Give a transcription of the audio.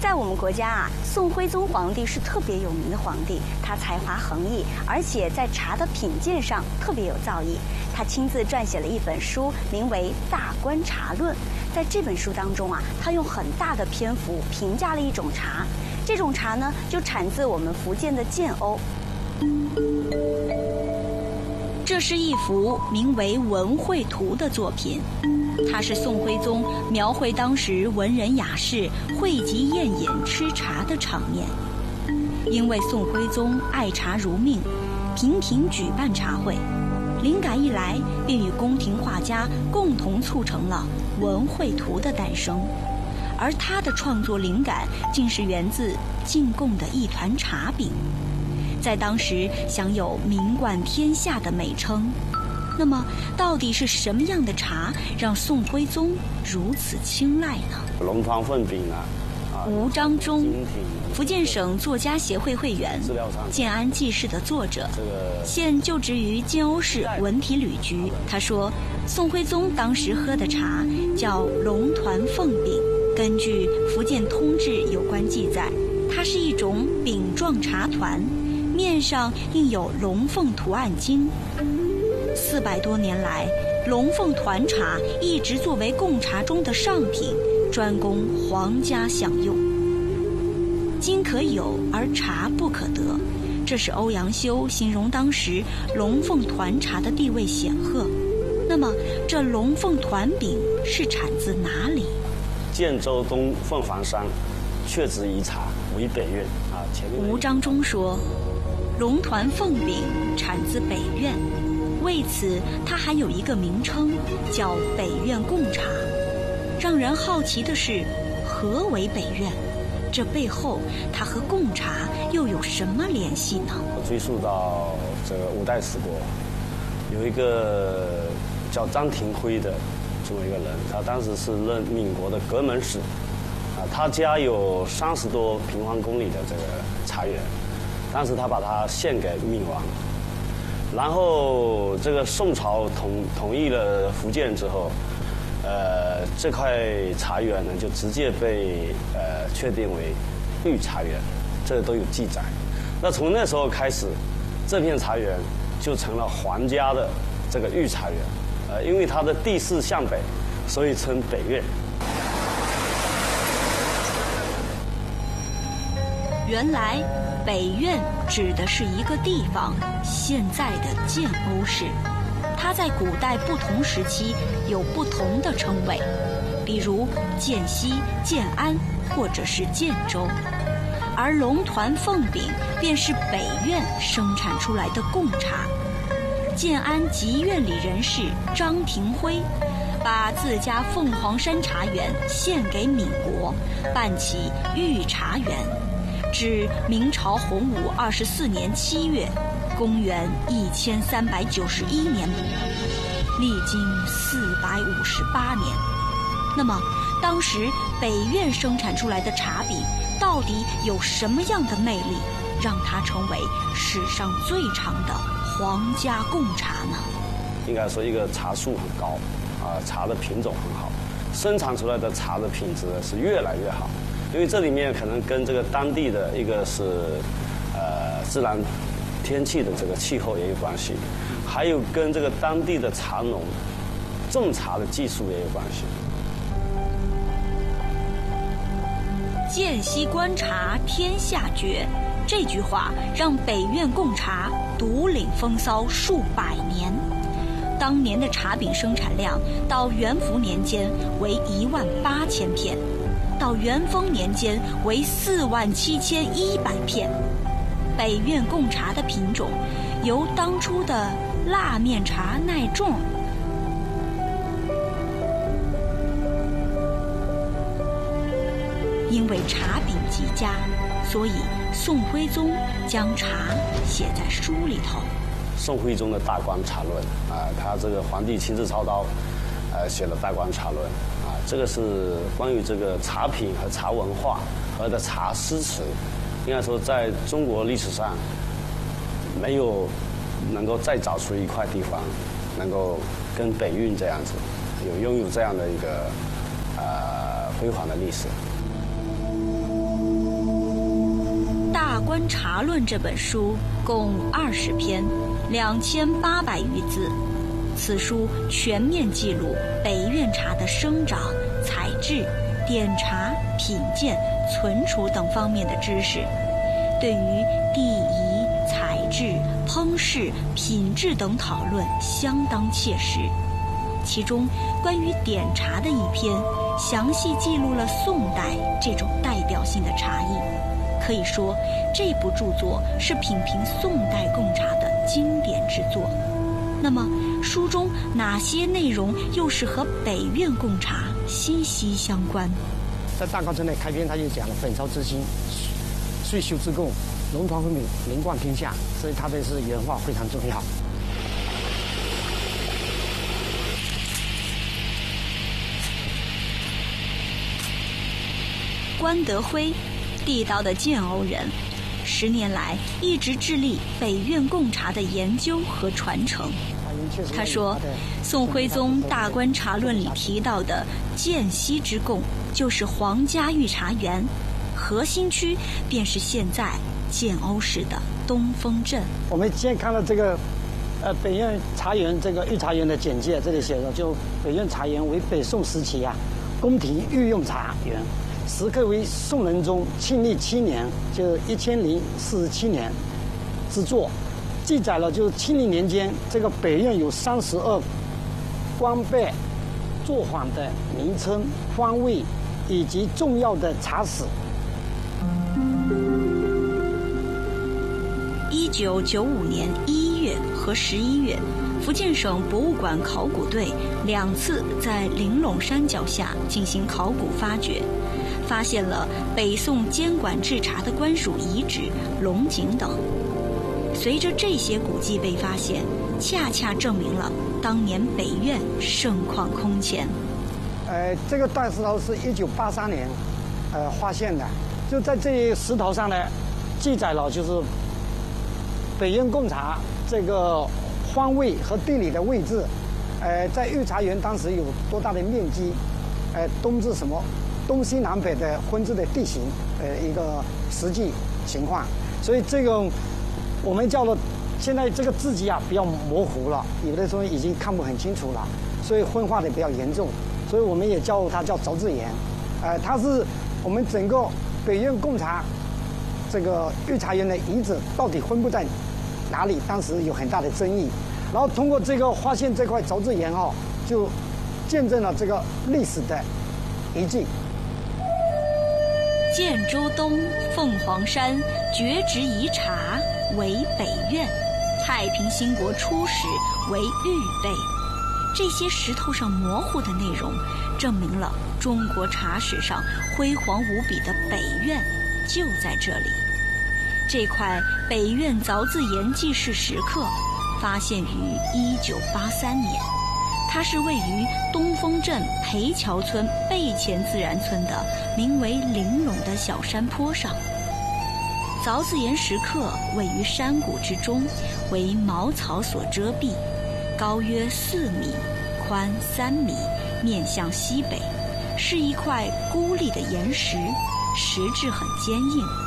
在我们国家啊，宋徽宗皇帝是特别有名的皇帝，他才华横溢，而且在茶的品鉴上特别有造诣。他亲自撰写了一本书，名为《大观茶论》。在这本书当中啊，他用很大的篇幅评价了一种茶，这种茶呢，就产自我们福建的建瓯。这是一幅名为《文会图》的作品，它是宋徽宗描绘当时文人雅士汇集宴饮吃茶的场面。因为宋徽宗爱茶如命，频频举办茶会，灵感一来，便与宫廷画家共同促成了《文会图》的诞生。而他的创作灵感竟是源自进贡的一团茶饼，在当时享有名冠天下的美称。那么到底是什么样的茶让宋徽宗如此青睐呢？ 龙团凤饼啊， 吴章中，福建省作家协会会员，建安记事的作者，现就职于建瓯市文体旅局。他说，宋徽宗当时喝的茶叫龙团凤饼。根据福建通志有关记载，它是一种饼状茶团，面上印有龙凤图案金。400多年来，龙凤团茶一直作为贡茶中的上品，专供皇家享用。金可有而茶不可得，这是欧阳修形容当时龙凤团茶的地位显赫。那么这龙凤团饼是产自哪里？ 建州东凤凰山确址遗茶为北苑啊。 吴章中说，龙团凤饼产自北苑，为此它还有一个名称叫北苑贡茶。让人好奇的是，何为北苑？这背后它和贡茶又有什么联系呢？ 追溯到这个五代十国，有一个叫张廷辉的这么一个人，他当时是任闽国的阁门使，他家有30多平方公里的这个茶园，当时他把它献给闽王，然后这个宋朝统一了福建之后，这块茶园呢就直接被确定为御茶园，这都有记载。那从那时候开始，这片茶园就成了皇家的这个御茶园。因为它的地势向北，所以称北苑。 原来北苑指的是一个地方，现在的建瓯市。它在古代不同时期有不同的称谓，比如建西、建安或者是建州。而龙团凤饼便是北苑生产出来的贡茶。建安集院里人士张廷辉，把自家凤凰山茶园献给闽国，办起御茶园，至明朝洪武24年7月，公元1391年，历经458年。那么，当时北苑生产出来的茶饼到底有什么样的魅力，让它成为史上最长的皇家贡茶呢？ 应该说，一个茶树很高，茶的品种很好，生产出来的茶的品质是越来越好。因为这里面可能跟这个当地的一个是自然天气的这个气候也有关系，还有跟这个当地的茶农种茶的技术也有关系。 见西观茶天下绝，这句话让北苑贡茶独领风骚数百年。当年的茶饼生产量到元符年间为18000片，到元丰年间为47100片。北苑贡茶的品种由当初的蜡面茶耐重，因为茶饼极佳，所以宋徽宗将茶写在书里头。 宋徽宗的《大观茶论》他这个皇帝亲自操刀，写了《大观茶论》这个是关于这个茶品和茶文化和的茶诗词，应该说在中国历史上没有能够再找出一块地方能够跟北韵这样子拥有这样的一个辉煌的历史。 大观察论》这本书共20篇，2800余字。此书全面记录北苑茶的生长、采制、点茶、品鉴、存储等方面的知识，对于地仪、采制、烹饰、品质等讨论相当切实。其中关于点茶的一篇，详细记录了宋代这种代表性的茶艺。可以说，这部著作是品评宋代贡茶的经典之作。那么，书中哪些内容又是和北苑贡茶息息相关？ 在大观春的开篇，他就讲了本朝之心，岁修之贡，龙团分明，名冠天下，所以他的是原话非常重要。 关德辉，地道的建瓯人，10年来一直致力北苑贡茶的研究和传承。他说，宋徽宗《大观察论》里提到的涧西之贡，就是皇家御茶园，核心区便是现在建瓯市的东风镇。 我们现在看到这个，北苑茶园这个御茶园的简介，这里写着，就北苑茶园为北宋时期宫廷御用茶园，时刻为宋仁宗庆历7年，就1047年之作。记载了就是庆历年间，这个北苑有32官贝作坊的名称、方位以及重要的茶史。 1995年1月和11月，福建省博物馆考古队2次在玲珑山脚下进行考古发掘，发现了北宋监管制茶的官署遗址、龙井等。随着这些古迹被发现，恰恰证明了当年北苑盛况空前。 这个大石头是1983年发现的，就在这石头上呢，记载了就是北苑贡茶这个方位和地理的位置，在御茶园当时有多大的面积，东至什么东西南北的分支的地形，一个实际情况。所以这个我们叫做现在这个字迹比较模糊了，有的时候已经看不很清楚了，所以分化的比较严重，所以我们也叫它叫凿字岩。它是我们整个北苑贡茶这个御茶园的遗址到底分布在哪里，当时有很大的争议。然后通过这个发现这块凿字岩就见证了这个历史的遗迹。 建州东凤凰山爵职遗茶为北苑，太平兴国初始为预备。这些石头上模糊的内容，证明了中国茶史上辉煌无比的北苑就在这里。这块北苑凿字岩记事石刻发现于1983年，它是位于东风镇裴桥村背前自然村的名为玲珑的小山坡上。凿字岩石刻位于山谷之中，为茅草所遮蔽，高约4米，宽3米，面向西北，是一块孤立的岩石，石质很坚硬，